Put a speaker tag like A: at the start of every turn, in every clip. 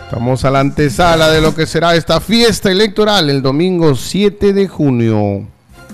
A: Estamos a la antesala de lo que será esta fiesta electoral el domingo 7 de junio.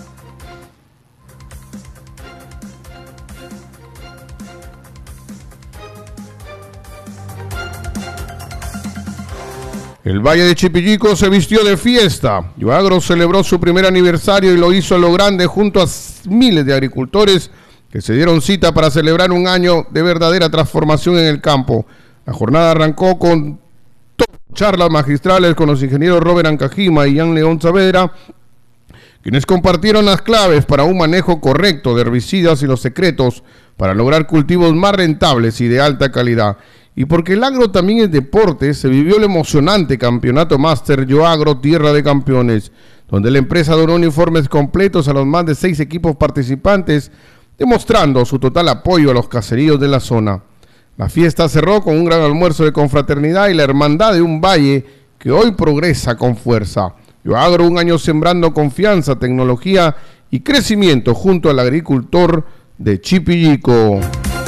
A: El Valle de Chipillico se vistió de fiesta. Yoagro celebró su primer aniversario y lo hizo a lo grande junto a miles de agricultores que se dieron cita para celebrar un año de verdadera transformación en el campo. La jornada arrancó con charlas magistrales con los ingenieros Robert Ancajima y Jan León Saavedra, quienes compartieron las claves para un manejo correcto de herbicidas y los secretos para lograr cultivos más rentables y de alta calidad. Y porque el agro también es deporte, se vivió el emocionante campeonato máster Yoagro Tierra de Campeones, donde la empresa donó uniformes completos a los más de 6 equipos participantes, demostrando su total apoyo a los caseríos de la zona. La fiesta cerró con un gran almuerzo de confraternidad y la hermandad de un valle que hoy progresa con fuerza. Yoagro, un año sembrando confianza, tecnología y crecimiento junto al agricultor de Chipillico.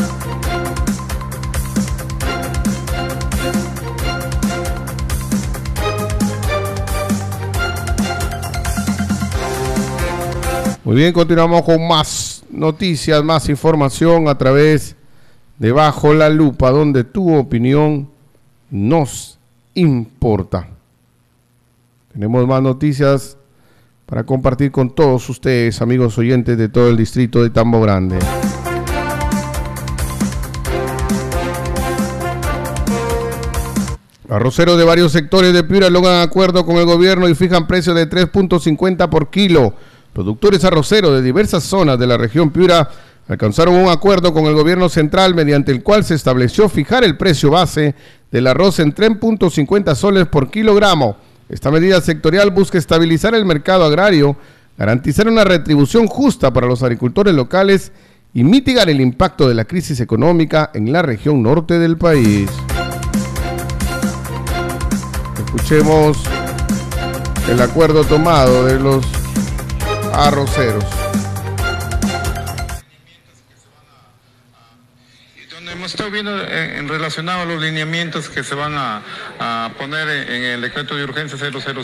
A: Muy bien, continuamos con más noticias, más información a través de Bajo la Lupa, donde tu opinión nos importa. Tenemos más noticias para compartir con todos ustedes, amigos oyentes de todo el distrito de Tambo Grande. Arroceros de varios sectores de Piura logran acuerdo con el gobierno y fijan precio de 3.50 por kilo. Productores arroceros de diversas zonas de la región Piura alcanzaron un acuerdo con el gobierno central mediante el cual se estableció fijar el precio base del arroz en 3.50 soles por kilogramo. Esta medida sectorial busca estabilizar el mercado agrario, garantizar una retribución justa para los agricultores locales y mitigar el impacto de la crisis económica en la región norte del país. Escuchemos el acuerdo tomado de los arroceros.
B: Hemos estado viendo en relacionado a los lineamientos que se van a poner en el decreto de urgencia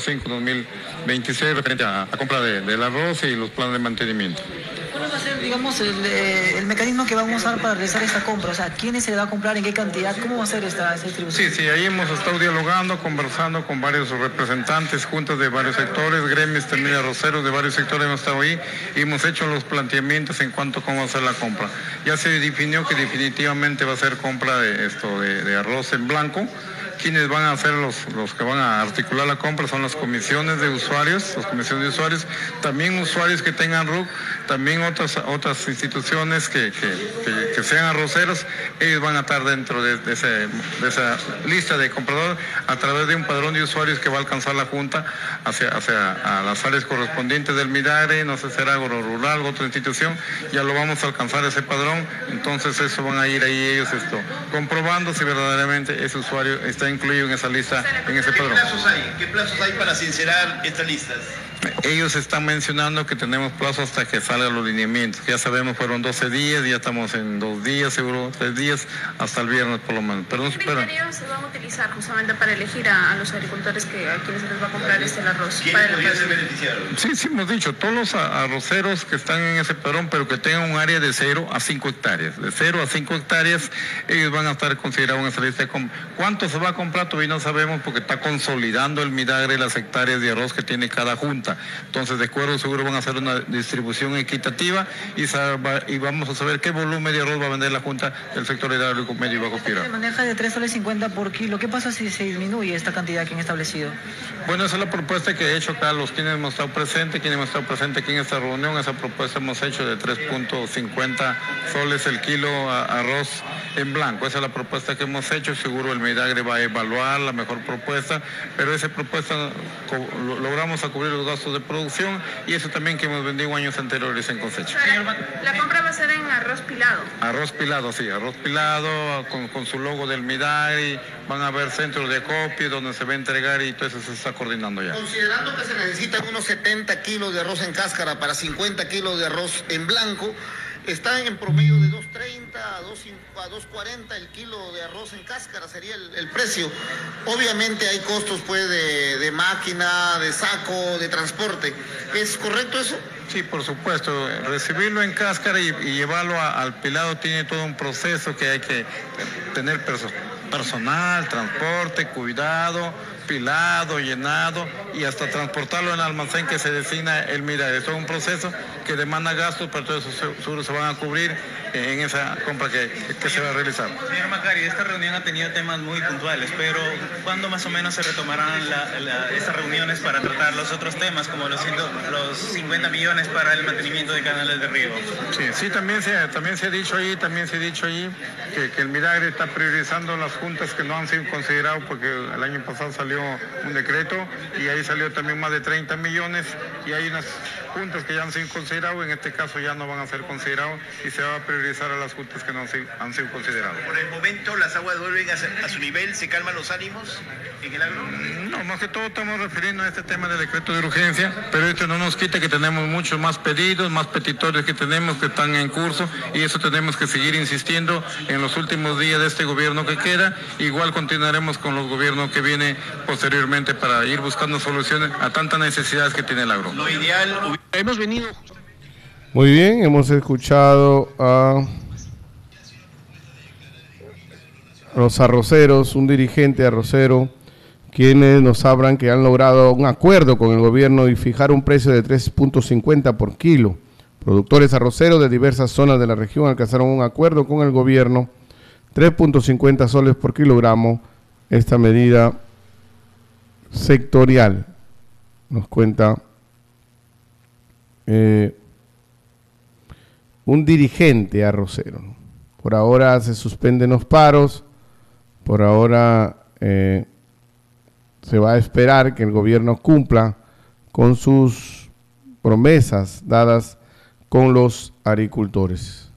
B: 005-2026 referente a la compra del arroz y los planes de mantenimiento.
C: ¿Cuál va a ser, digamos, el mecanismo que vamos a usar para realizar esta compra? O sea, ¿quiénes se le va a comprar, en qué cantidad? ¿Cómo va a ser esta distribución?
B: Sí, ahí hemos estado dialogando, conversando con varios representantes, juntas de varios sectores, gremios también arroceros de varios sectores hemos estado ahí y hemos hecho los planteamientos en cuanto a cómo va a ser la compra. Ya se definió que definitivamente va a ser compra de arroz en blanco. Quienes van a hacer los que van a articular la compra son las comisiones de usuarios, también usuarios que tengan RUC, también otras instituciones que sean arroceros, ellos van a estar dentro de esa lista de compradores a través de un padrón de usuarios que va a alcanzar la Junta hacia a las áreas correspondientes del Midagre, no sé si será Agro Rural, otra institución, ya lo vamos a alcanzar ese padrón, entonces eso van a ir ahí ellos comprobando si verdaderamente ese usuario está incluido en esa lista, en ese padrón.
D: ¿Qué plazos hay para sincerar estas listas?
B: Ellos están mencionando que tenemos plazo hasta que salgan los lineamientos. Ya sabemos, fueron 12 días, ya estamos en 2 días, seguro 3 días, hasta el viernes por lo menos.
E: ¿Qué criterios se van a utilizar justamente para elegir a los agricultores a quienes se les va a comprar el arroz?
D: ¿Quiénes podrían ser beneficiados?
B: Sí, hemos dicho, todos los arroceros que están en ese padrón, pero que tengan un área de 0 a 5 hectáreas. De 0 a 5 hectáreas, ellos van a estar considerados en esa lista de compra. ¿Cuánto se va a comprar? Todavía no sabemos porque está consolidando el Midagre las hectáreas de arroz que tiene cada junta. Entonces, de acuerdo, seguro van a hacer una distribución equitativa y vamos a saber qué volumen de arroz va a vender la Junta del sector hidráulico medio y bajo Piura.
C: Se maneja de 3.50 soles por kilo. ¿Qué pasa si se disminuye esta cantidad que han establecido?
B: Bueno, esa es la propuesta que he hecho acá, quienes hemos estado presentes aquí en esta reunión. Esa propuesta hemos hecho de 3.50 soles el kilo arroz en blanco. Esa es la propuesta que hemos hecho. Seguro el Midagre va a evaluar la mejor propuesta, pero esa propuesta logramos a cubrir los gastos de producción y eso también que hemos vendido años anteriores en cosecha.
E: La compra va a ser en arroz pilado.
B: Arroz pilado, sí, arroz pilado con su logo del Midagre. Van a haber centros de acopio donde se va a entregar y todo eso se está coordinando ya.
D: Considerando que se necesitan unos 70 kilos de arroz en cáscara para 50 kilos de arroz en blanco, están en promedio de 2 2.30 a 2.40 el kilo de arroz en cáscara sería el precio. Obviamente hay costos pues de máquina, de saco, de transporte. ¿Es correcto eso?
B: Sí, por supuesto. Recibirlo en cáscara y llevarlo al pilado tiene todo un proceso que hay que tener personal, transporte, cuidado, pilado, llenado y hasta transportarlo en el almacén que se designa el mirar. Eso es un proceso que demanda gastos, pero todos esos seguros se van a cubrir en esa compra que se va a realizar.
F: Señor Macari, esta reunión ha tenido temas muy puntuales, pero ¿cuándo más o menos se retomarán estas reuniones para tratar los otros temas, como los 50 millones para el mantenimiento de canales de riego?
B: Sí, también se ha dicho ahí, que el Miragre está priorizando las juntas que no han sido consideradas, porque el año pasado salió un decreto y ahí salió también más de 30 millones y hay unas juntas que ya han sido consideradas, en este caso ya no van a ser considerados y se va a priorizar a las juntas que no han sido consideradas.
D: Por el momento las aguas vuelven a su nivel, ¿se calman los ánimos en el agro?
B: No, más que todo estamos refiriendo a este tema del decreto de urgencia, pero esto no nos quita que tenemos muchos más pedidos, más petitorios que tenemos que están en curso y eso tenemos que seguir insistiendo en los últimos días de este gobierno que queda. Igual continuaremos con los gobiernos que vienen posteriormente para ir buscando soluciones a tantas necesidades que tiene el agro.
D: Lo ideal, hemos venido...
A: Muy bien, hemos escuchado a los arroceros, un dirigente arrocero, quienes nos hablan que han logrado un acuerdo con el gobierno y fijar un precio de 3.50 por kilo. Productores arroceros de diversas zonas de la región alcanzaron un acuerdo con el gobierno, 3.50 soles por kilogramo, esta medida sectorial, nos cuenta un dirigente arrocero. Por ahora se suspenden los paros, por ahora se va a esperar que el gobierno cumpla con sus promesas dadas con los agricultores.